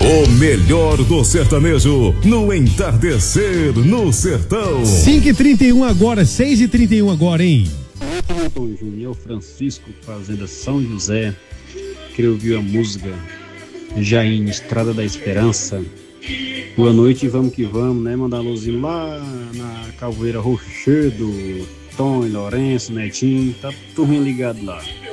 O melhor do sertanejo no entardecer no sertão. 5h31 agora, 6h31 agora, hein? Tom Júnior Francisco, Fazenda São José. Queria ouvir a música Jaine, Estrada da Esperança. Boa noite, vamos que vamos, né? Mandar luzinho lá na Caveira Rochedo, Tom, Lourenço, Netinho, tá turminha ligado lá.